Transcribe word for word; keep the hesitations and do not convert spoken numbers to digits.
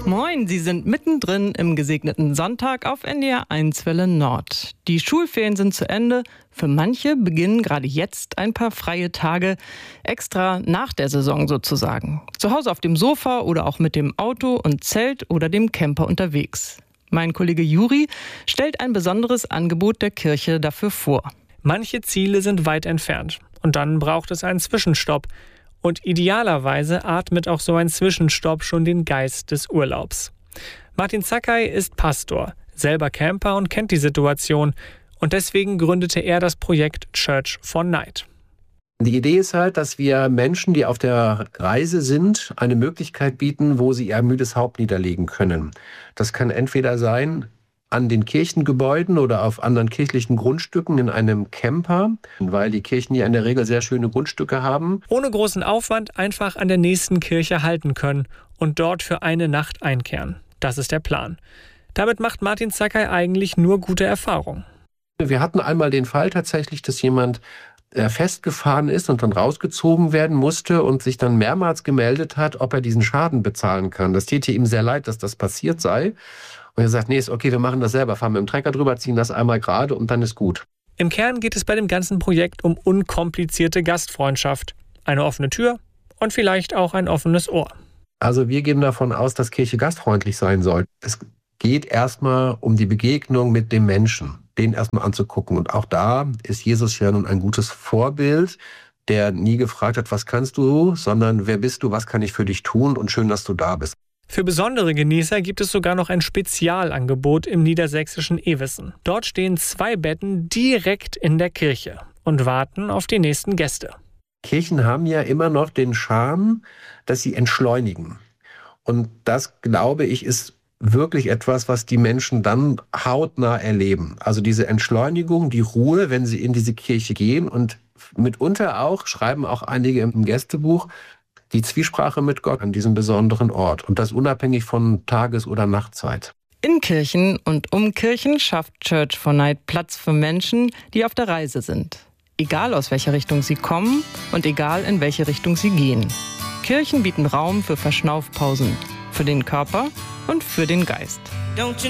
Moin, Sie sind mittendrin im gesegneten Sonntag auf N D R eins Welle Nord. Die Schulferien sind zu Ende. Für manche beginnen gerade jetzt ein paar freie Tage, extra nach der Saison sozusagen. Zu Hause auf dem Sofa oder auch mit dem Auto und Zelt oder dem Camper unterwegs. Mein Kollege Juri stellt ein besonderes Angebot der Kirche dafür vor. Manche Ziele sind weit entfernt und dann braucht es einen Zwischenstopp. Und idealerweise atmet auch so ein Zwischenstopp schon den Geist des Urlaubs. Martin Zakai ist Pastor, selber Camper und kennt die Situation. Und deswegen gründete er das Projekt Church for Night. Die Idee ist halt, dass wir Menschen, die auf der Reise sind, eine Möglichkeit bieten, wo sie ihr müdes Haupt niederlegen können. Das kann entweder sein an den Kirchengebäuden oder auf anderen kirchlichen Grundstücken in einem Camper, weil die Kirchen ja in der Regel sehr schöne Grundstücke haben. Ohne großen Aufwand einfach an der nächsten Kirche halten können und dort für eine Nacht einkehren. Das ist der Plan. Damit macht Martin Zakai eigentlich nur gute Erfahrungen. Wir hatten einmal den Fall tatsächlich, dass jemand festgefahren ist und dann rausgezogen werden musste und sich dann mehrmals gemeldet hat, ob er diesen Schaden bezahlen kann. Das täte ihm sehr leid, dass das passiert sei. Und er sagt, nee, ist okay, wir machen das selber, fahren mit dem Trecker drüber, ziehen das einmal gerade und dann ist gut. Im Kern geht es bei dem ganzen Projekt um unkomplizierte Gastfreundschaft. Eine offene Tür und vielleicht auch ein offenes Ohr. Also wir gehen davon aus, dass Kirche gastfreundlich sein soll. Es geht erstmal um die Begegnung mit dem Menschen, den erstmal anzugucken. Und auch da ist Jesus ja nun ein gutes Vorbild, der nie gefragt hat, was kannst du, sondern wer bist du, was kann ich für dich tun und schön, dass du da bist. Für besondere Genießer gibt es sogar noch ein Spezialangebot im niedersächsischen Ewissen. Dort stehen zwei Betten direkt in der Kirche und warten auf die nächsten Gäste. Kirchen haben ja immer noch den Charme, dass sie entschleunigen. Und das, glaube ich, ist wirklich etwas, was die Menschen dann hautnah erleben. Also diese Entschleunigung, die Ruhe, wenn sie in diese Kirche gehen und mitunter auch, schreiben auch einige im Gästebuch, die Zwiesprache mit Gott an diesem besonderen Ort. Und das unabhängig von Tages- oder Nachtzeit. In Kirchen und um Kirchen schafft Church for Night Platz für Menschen, die auf der Reise sind. Egal aus welcher Richtung sie kommen und egal in welche Richtung sie gehen. Kirchen bieten Raum für Verschnaufpausen, für den Körper und für den Geist.